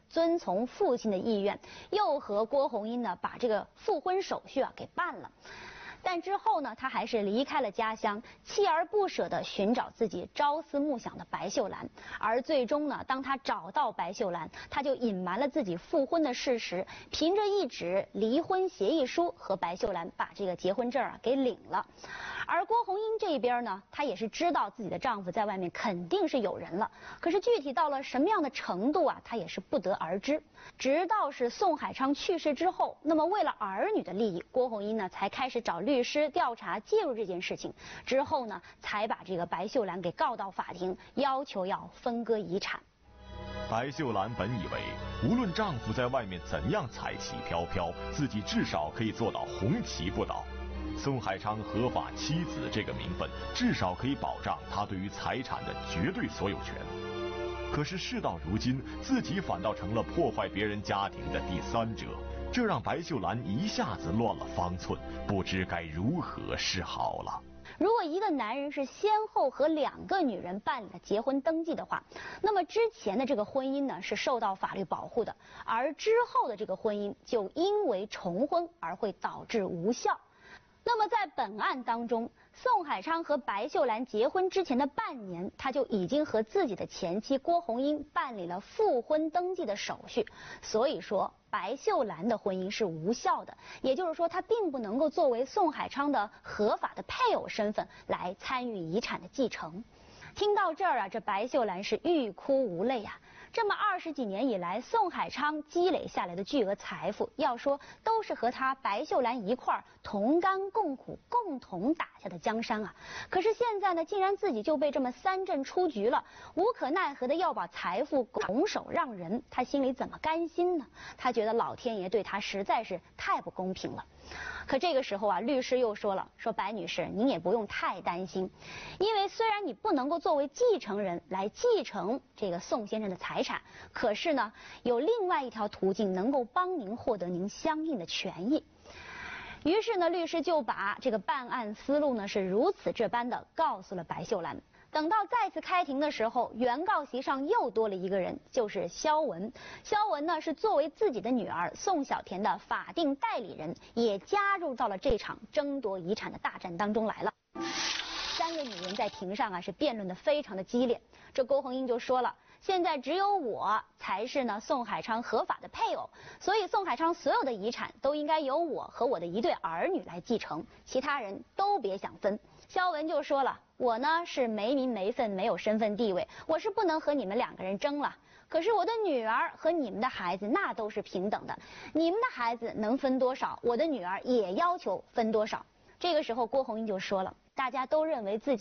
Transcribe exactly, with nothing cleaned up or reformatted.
遵从父亲的意愿，又和郭红英呢把这个复婚手续啊给办了。但之后呢，他还是离开了家乡，锲而不舍地寻找自己朝思暮想的白秀兰。而最终呢，当他找到白秀兰，他就隐瞒了自己复婚的事实，凭着一纸离婚协议书和白秀兰把这个结婚证啊给领了。而郭红英这边呢，她也是知道自己的丈夫在外面肯定是有人了，可是具体到了什么样的程度啊，她也是不得而知。直到是宋海昌去世之后，那么为了儿女的利益，郭红英呢才开始找律师调查介入这件事情，之后呢才把这个白秀兰给告到法庭，要求要分割遗产。 白秀兰本以为无论丈夫在外面怎样彩旗飘飘，自己至少可以做到红旗不倒。宋海昌合法妻子这个名分，至少可以保障他对于财产的绝对所有权。可是事到如今，自己反倒成了破坏别人家庭的第三者，这让白秀兰一下子乱了方寸，不知该如何是好了。 如果一个男人是先后和两个女人办理了结婚登记的话，那么之前的这个婚姻呢是受到法律保护的，而之后的这个婚姻就因为重婚而会导致无效。那么在本案当中，宋海昌和白秀兰结婚之前的半年，他就已经和自己的前妻郭红英办理了复婚登记的手续，所以说白秀兰的婚姻是无效的，也就是说她并不能够作为宋海昌的合法的配偶身份来参与遗产的继承。听到这儿啊，这白秀兰是欲哭无泪啊。这么二十几年以来，宋海昌积累下来的巨额财富，要说都是和他白秀兰一块儿同甘共苦、共同打下的江山啊。可是现在呢，竟然自己就被这么三振出局了，无可奈何的要把财富拱手让人，他心里怎么甘心呢？他觉得老天爷对他实在是太不公平了。可这个时候啊，律师又说了，说白女士，您也不用太担心，因为虽然你不能够作为继承人来继承这个宋先生的财产，可是呢，有另外一条途径能够帮您获得您相应的权益。于是呢，律师就把这个办案思路呢是如此这般的告诉了白秀兰。等到再次开庭的时候，原告席上又多了一个人，就是肖文。肖文呢是作为自己的女儿宋小田的法定代理人，也加入到了这场争夺遗产的大战当中来了。三个女人在庭上啊是辩论的非常的激烈。这郭红英就说了，现在只有我才是呢宋海昌合法的配偶，所以宋海昌所有的遗产都应该由我和我的一对儿女来继承，其他人都别想分。肖文就说了，我呢是没名没分，没有身份地位，我是不能和你们两个人争了。可是我的女儿和你们的孩子那都是平等的，你们的孩子能分多少，我的女儿也要求分多少。这个时候郭红英就说了，大家都认为自己